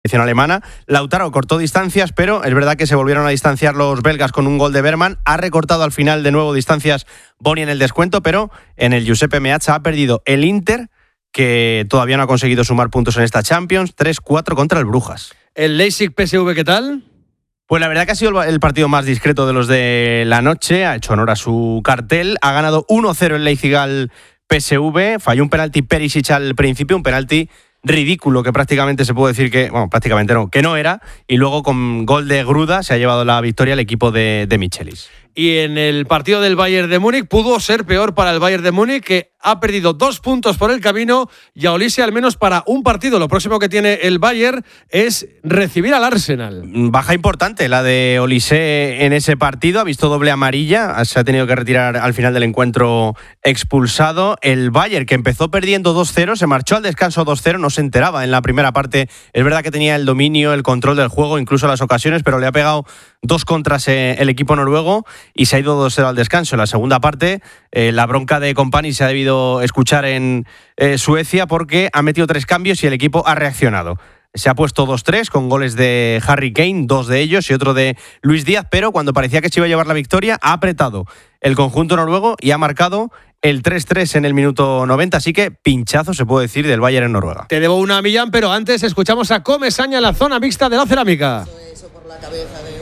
alemana. Lautaro cortó distancias, pero es verdad que se volvieron a distanciar los belgas con un gol de Bergman. Ha recortado al final de nuevo distancias Boni en el descuento, pero en el Giuseppe Meazza ha perdido el Inter, que todavía no ha conseguido sumar puntos en esta Champions, 3-4 contra el Brujas. ¿El Leipzig-PSV qué tal? Pues la verdad que ha sido el partido más discreto de los de la noche, ha hecho honor a su cartel, ha ganado 1-0 el Leipzig al PSV, falló un penalti Perisic al principio, un penalti ridículo que prácticamente se puede decir que, bueno, prácticamente no, que no era, y luego con gol de Gruda se ha llevado la victoria el equipo de Michelis. Y en el partido del Bayern de Múnich pudo ser peor para el Bayern de Múnich, que ha perdido 2 puntos por el camino y a Olise al menos para un partido. Lo próximo que tiene el Bayern es recibir al Arsenal. Baja importante la de Olise en ese partido, ha visto doble amarilla, se ha tenido que retirar al final del encuentro expulsado. El Bayern, que empezó perdiendo 2-0, se marchó al descanso 2-0, no se enteraba en la primera parte. Es verdad que tenía el dominio, el control del juego, incluso las ocasiones, pero le ha pegado 2 contras el equipo noruego y se ha ido 2-0 al descanso. En la segunda parte, la bronca de Kompany se ha debido escuchar en Suecia, porque ha metido 3 cambios y el equipo ha reaccionado. Se ha puesto 2-3 con goles de Harry Kane, 2 de ellos y otro de Luis Díaz, pero cuando parecía que se iba a llevar la victoria, ha apretado el conjunto noruego y ha marcado el 3-3 en el minuto 90, así que pinchazo se puede decir del Bayern en Noruega. Te debo una, Millán, pero antes escuchamos a Comesaña en la zona mixta de la cerámica. Eso por la cabeza de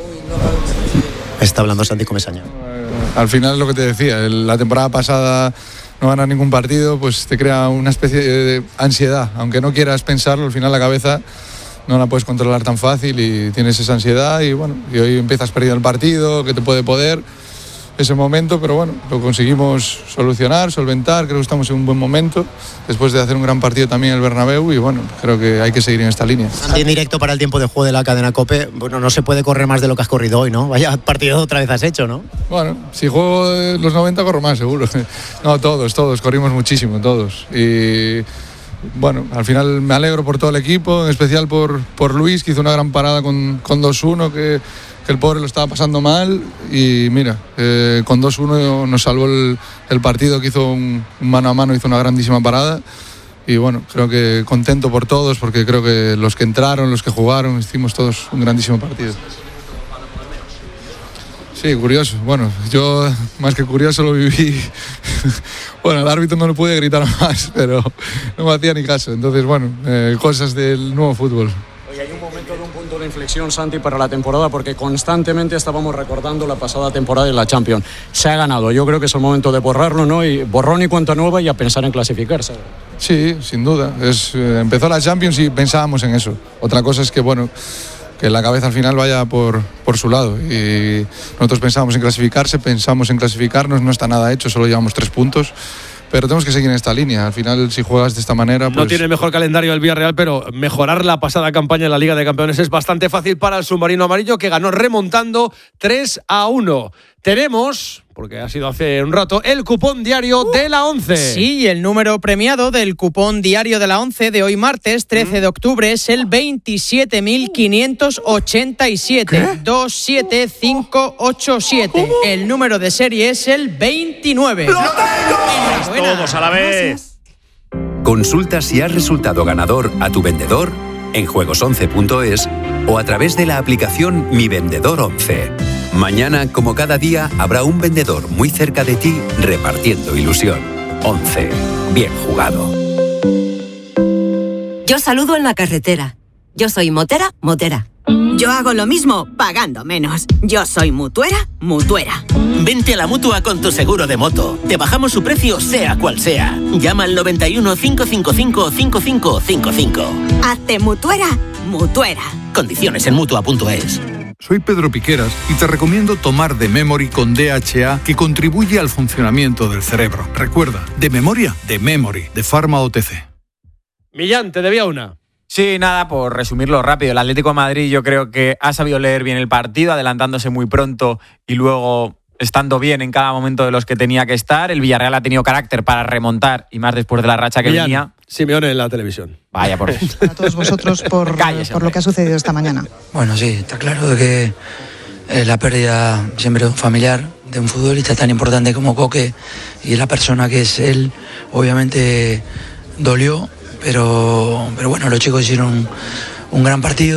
Está hablando Santi Comesaña. Al final es lo que te decía, la temporada pasada no ganar ningún partido, pues te crea una especie de ansiedad. Aunque no quieras pensarlo, al final la cabeza no la puedes controlar tan fácil y tienes esa ansiedad y bueno, y hoy empiezas perdiendo el partido, que te puede poder ese momento, pero bueno, lo conseguimos solucionar, solventar, creo que estamos en un buen momento, después de hacer un gran partido también en el Bernabéu y bueno, creo que hay que seguir en esta línea. En directo para el tiempo de juego de la cadena COPE, bueno, no se puede correr más de lo que has corrido hoy, ¿no? Vaya partido otra vez has hecho, ¿no? Bueno, si juego los 90 corro más, seguro. No, todos, corrimos muchísimo, todos. Y bueno, al final me alegro por todo el equipo, en especial por Luis, que hizo una gran parada con 2-1, que el pobre lo estaba pasando mal y mira, con 2-1 nos salvó el partido, que hizo un mano a mano, hizo una grandísima parada y bueno, creo que contento por todos, porque creo que los que entraron, los que jugaron, hicimos todos un grandísimo partido. Sí, curioso. Bueno, yo más que curioso lo viví. Bueno, al árbitro no le pude gritar más, pero no me hacía ni caso. Entonces, bueno, cosas del nuevo fútbol. Oye, hay un momento de un punto de inflexión, Santi, para la temporada, porque constantemente estábamos recordando la pasada temporada en la Champions. Se ha ganado. Yo creo que es el momento de borrarlo, ¿no? Y borrón y cuenta nueva y a pensar en clasificarse. Sí, sin duda. Empezó la Champions y pensábamos en eso. Otra cosa es que, bueno, que la cabeza al final vaya por su lado. Y nosotros pensamos en clasificarse, pensamos en clasificarnos, no está nada hecho, solo llevamos 3 puntos. Pero tenemos que seguir en esta línea. Al final, si juegas de esta manera, pues... No tiene el mejor calendario el Villarreal, pero mejorar la pasada campaña en la Liga de Campeones es bastante fácil para el submarino amarillo, que ganó remontando 3-1. Tenemos, porque ha sido hace un rato, el cupón diario de la 11. Sí, el número premiado del cupón diario de la 11 de hoy martes 13 de octubre es el 27.587. 27587. El número de serie es el 29. Todos a la vez. Consulta si has resultado ganador a tu vendedor en juegos11.es o a través de la aplicación Mi Vendedor 11. Mañana, como cada día, habrá un vendedor muy cerca de ti repartiendo ilusión. 11. Bien jugado. Yo saludo en la carretera. Yo soy motera. Yo hago lo mismo, pagando menos. Yo soy mutuera. Vente a la Mutua con tu seguro de moto. Te bajamos su precio, sea cual sea. Llama al 91 555 5555. Hazte mutuera. Condiciones en Mutua.es. Soy Pedro Piqueras y te recomiendo tomar The Memory con DHA, que contribuye al funcionamiento del cerebro. Recuerda, de memoria, The Memory, de Pharma OTC. Millán, te debía una. Sí, nada, por resumirlo rápido. El Atlético de Madrid yo creo que ha sabido leer bien el partido, adelantándose muy pronto y luego estando bien en cada momento de los que tenía que estar. El Villarreal ha tenido carácter para remontar y más después de la racha que venía. Simeone en la televisión. Vaya por A todos vosotros por lo que ha sucedido esta mañana. Bueno, sí, está claro de que la pérdida siempre de un familiar, de un futbolista tan importante como Coque y la persona que es él, obviamente dolió, pero bueno, los chicos hicieron un gran partido.